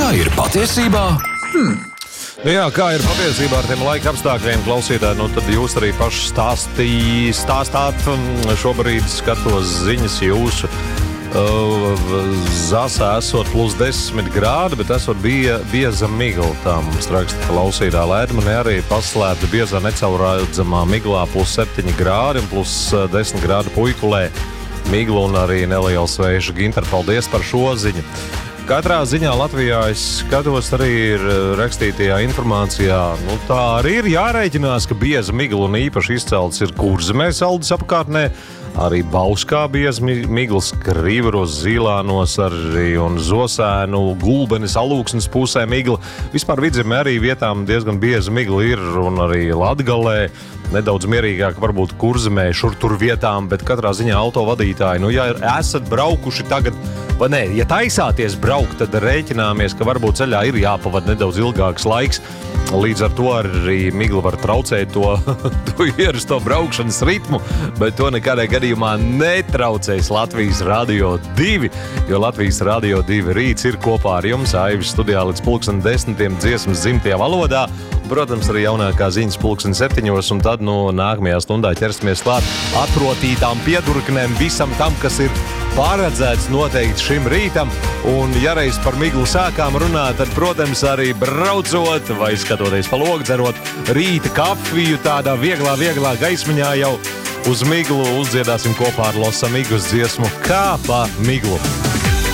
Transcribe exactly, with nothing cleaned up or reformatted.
ir patiesībā? Hmm. Nu jā, kā ir patiesībā ar tiem laika apstākļiem, klausītāji, nu tad jūs arī paši stāstī, stāstāt. Šobrīd skatos ziņas jūsu. Uh, Zasā esot plus desmit grādi, bet esot bija bieza migla. Tā mums raksta klausītā Lēdmane arī paslēpta biezā necaurādzamā miglā plus septiņi grādi un plus desmit grādi Puikulē. Migla un arī neliels vējš. Ginter, paldies par šo ziņu. Katrā ziņā Latvijā es skatos arī ir rakstītajā informācijā. Nu, tā arī ir jārēķinās, ka bieza migla un īpaši izcelts ir Kurzemē Saldus apkārtnē. Arī Bauskā bieza miglas, Krīveros, Zīlānos arī un Zosēnu, Gulbenes, Alūksnes pusē migla. Vispār Vidzemē arī vietām diezgan bieza migla ir un arī Latgalē. Nedaudz mierīgāk varbūt Kurzemē, šur tur vietām, bet katrā ziņā autovadītāji, nu, ja esat braukuši tagad, vai nē, ja taisāties braukt, tad rēķināmies, ka varbūt ceļā ir jāpavada nedaudz ilgāks laiks. Līdz ar to arī migla var traucēt to, to ierasto braukšanas ritmu, bet to nekādā gadījumā netraucēs Latvijas Radio divi, jo Latvijas Radio divi rīts ir kopā ar jums, Aivis studijā līdz pulksten desmitiem dziesmas dzimtajā valodā. Protams, arī jaunākā ziņas pulksten septiņos, un tad no nākamajā stundā ķersimies klāt atrotītām piedurknēm visam tam, kas ir paredzēts noteikti šim rītam. Un ja reiz par miglu sākām runāt, tad, protams, arī braucot vai skatoties pa logu, dzerot rīta kafiju tādā vieglā, vieglā gaismiņā jau uz miglu uzdziedāsim kopā ar Los Amigos dziesmu Kā pa miglu.